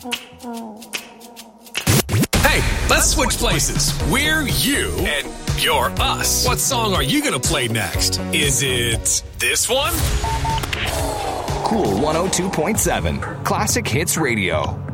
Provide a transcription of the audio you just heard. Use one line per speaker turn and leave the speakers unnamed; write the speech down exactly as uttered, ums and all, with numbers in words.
Hey, let's switch places. We're you and you're us. What song are you going to play next? Is it this one?
Cool one oh two point seven Classic Hits Radio.